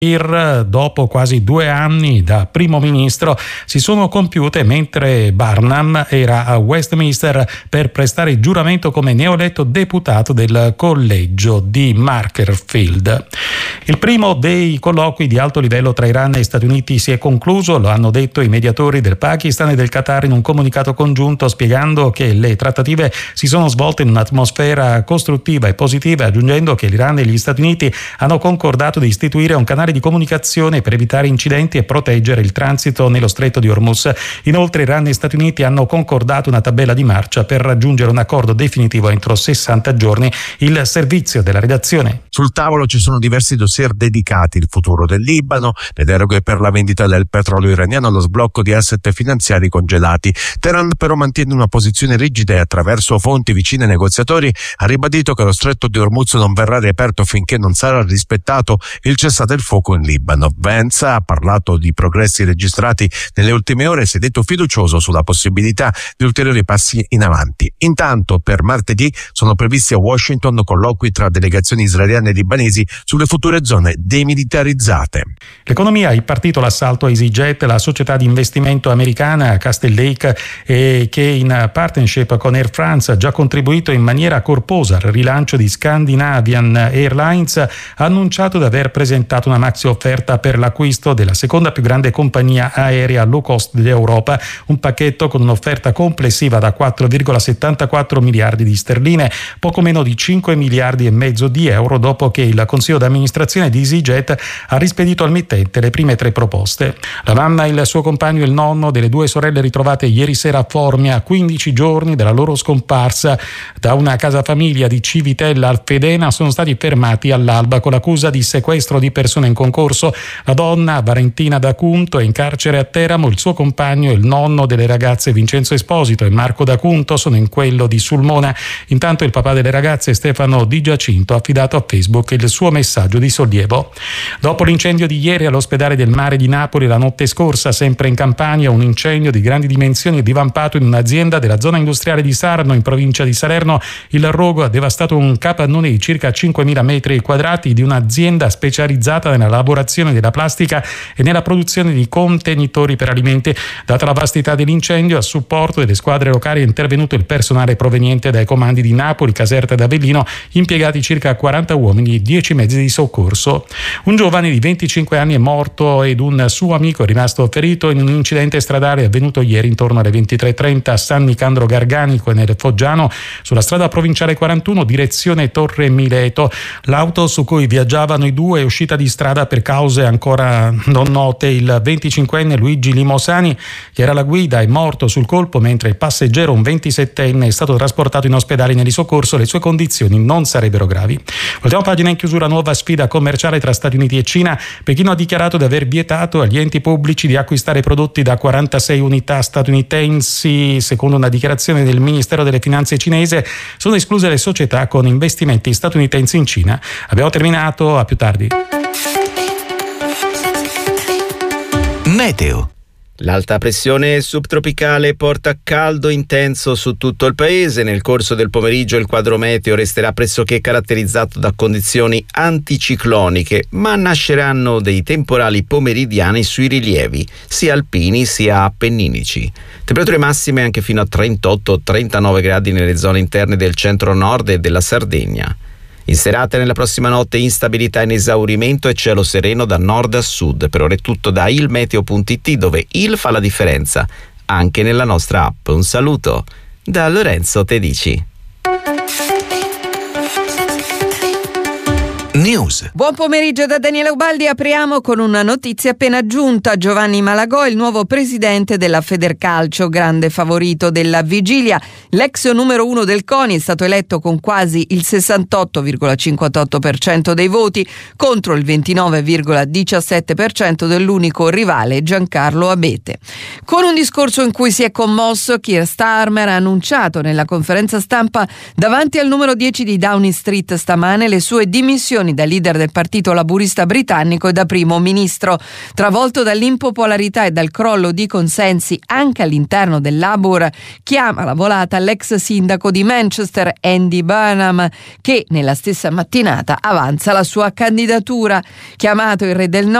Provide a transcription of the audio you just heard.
dopo quasi 2 anni da primo ministro si sono compiute mentre Barnum era a Westminster per prestare giuramento come neoeletto deputato del collegio di Macclesfield. Il primo dei colloqui di alto livello tra Iran e Stati Uniti si è concluso, lo hanno detto i mediatori del Pakistan e del Qatar in un comunicato congiunto, spiegando che le trattative si sono svolte in un'atmosfera costruttiva e positiva, aggiungendo che l'Iran e gli Stati Uniti hanno concordato di istituire un canale di comunicazione per evitare incidenti e proteggere il transito nello stretto di Hormuz. Inoltre Iran e Stati Uniti hanno concordato una tabella di marcia per raggiungere un accordo definitivo entro 60 giorni. Il servizio della redazione. Sul tavolo ci sono diversi dossier dedicati: il futuro del Libano, le deroghe per la vendita del petrolio iraniano, lo sblocco di asset finanziari congelati. Teheran però mantiene una posizione rigida e attraverso fonti vicine ai negoziatori ha ribadito che lo stretto di Hormuz non verrà riaperto finché non sarà rispettato il cessate il fuoco in Libano. Vance ha parlato di progressi registrati nelle ultime ore e si è detto fiducioso sulla possibilità di ulteriori passi in avanti. Intanto per martedì sono previsti a Washington colloqui tra delegazioni israeliane e libanesi sulle future zone demilitarizzate. L'economia ha impartito l'assalto a EasyJet, la società di investimento americana Castle Lake, che in partnership con Air France ha già contribuito in maniera corposa al rilancio di Scandinavian Airlines, ha annunciato di aver presentato una maxi offerta per l'acquisto della seconda più grande compagnia aerea low cost d'Europa, un pacchetto con un'offerta complessiva da 4,74 miliardi di sterline, poco meno di 5 miliardi e mezzo di euro, dopo che il consiglio d'amministrazione di EasyJet ha rispedito al mittente le prime 3 proposte. La mamma, il suo compagno e il nonno delle 2 sorelle ritrovate ieri sera a Formia, a 15 giorni dalla loro scomparsa da una casa famiglia di Civitella al Fedena, sono stati fermati all'alba con l'accusa di sequestro di persone in concorso. La donna, Valentina D'Acunto, è in carcere a Teramo, il suo compagno e il nonno delle ragazze Vincenzo Esposito e Marco D'Acunto sono in quello di Sulmona. Intanto il papà delle ragazze, Stefano Di Giacinto, ha affidato a Facebook il suo messaggio di sollievo. Dopo l'incendio di ieri all'ospedale del Mare di Napoli, la notte scorsa, sempre in Campania, un incendio di grandi dimensioni è divampato in un'azienda della zona industriale di Sarno, in provincia di Salerno. Il rogo ha devastato un capannone di circa 5.000 metri quadrati di un'azienda specializzata nella lavorazione della plastica e nella produzione di contenitori per alimenti. Data la vastità dell'incendio, a supporto delle squadre locali è intervenuto il personale proveniente dai comandi di Napoli, Caserta ed Avellino, impiegati circa 40 uomini e 10 mezzi di soccorso. Un giovane di 25 anni è morto ed un suo amico è rimasto ferito in un incidente stradale avvenuto ieri intorno alle 23:30 a San Nicandro Garganico e nel Foggiano, sulla strada provinciale 41 direzione Torre Mileto. L'auto su cui viaggiavano i due è uscita di strada per cause ancora non note. Il 25enne Luigi Limosani, che era alla guida, è morto sul colpo, mentre il passeggero, un 27enne, è stato trasportato in ospedale nel soccorso. Le sue condizioni non sarebbero gravi. Ultima pagina in chiusura: nuova sfida commerciale tra Stati Uniti e Cina. Pechino ha dichiarato di aver vietato agli enti pubblici di acquistare prodotti da 46 unità statunitensi. Secondo una dichiarazione del Ministero delle Finanze cinese, sono escluse le società con investimenti statunitensi in Cina. Abbiamo terminato, a più tardi. Meteo. L'alta pressione subtropicale porta caldo intenso su tutto il paese. Nel corso del pomeriggio il quadro meteo resterà pressoché caratterizzato da condizioni anticicloniche, ma nasceranno dei temporali pomeridiani sui rilievi, sia alpini sia appenninici. Temperature massime anche fino a 38-39 gradi nelle zone interne del centro-nord e della Sardegna. In serata e nella prossima notte instabilità in esaurimento e cielo sereno da nord a sud. Per ora è tutto da ilmeteo.it, dove il fa la differenza anche nella nostra app. Un saluto da Lorenzo Tedici. News. Buon pomeriggio da Daniele Ubaldi. Apriamo con una notizia appena giunta. Giovanni Malagò, il nuovo presidente della Federcalcio, grande favorito della vigilia. L'ex numero 1 del CONI è stato eletto con quasi il 68,58% dei voti contro il 29,17% dell'unico rivale Giancarlo Abete. Con un discorso in cui si è commosso, Keir Starmer ha annunciato nella conferenza stampa davanti al numero 10 di Downing Street stamane le sue dimissioni funzioni da leader del Partito Laburista britannico e da primo ministro. Travolto dall'impopolarità e dal crollo di consensi anche all'interno del Labour, chiama la volata l'ex sindaco di Manchester Andy Burnham, che nella stessa mattinata avanza la sua candidatura. Chiamato il re del